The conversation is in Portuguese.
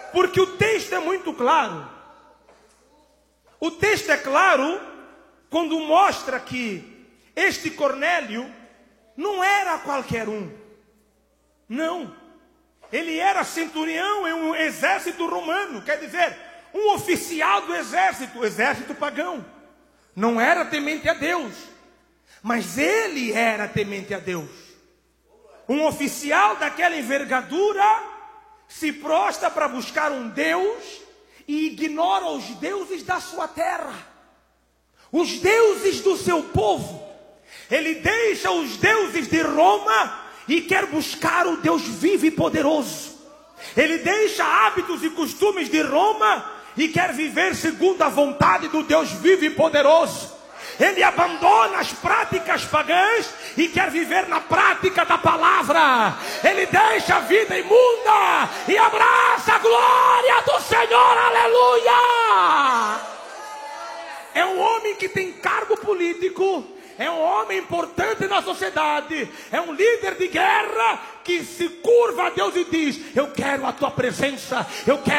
Porque o texto é muito claro. O texto é claro quando mostra que este Cornélio não era qualquer um. Não. Ele era centurião em um exército romano. Quer dizer, um oficial do exército, exército pagão. Não era temente a Deus. Mas ele era temente a Deus. Um oficial daquela envergadura se prostra para buscar um Deus e ignora os deuses da sua terra. Os deuses do seu povo. Ele deixa os deuses de Roma e quer buscar o Deus vivo e poderoso. Ele deixa hábitos e costumes de Roma e quer viver segundo a vontade do Deus vivo e poderoso. Ele abandona as práticas pagãs e quer viver na prática da palavra. Ele deixa a vida imunda e abraça a glória do Senhor. Aleluia! É um homem que tem cargo político. É um homem importante na sociedade. É um líder de guerra que se curva a Deus e diz: eu quero a tua presença. Eu quero